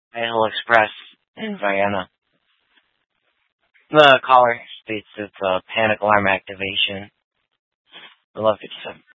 Idle Express in Vienna. The caller states it's a panic alarm activation. I love it.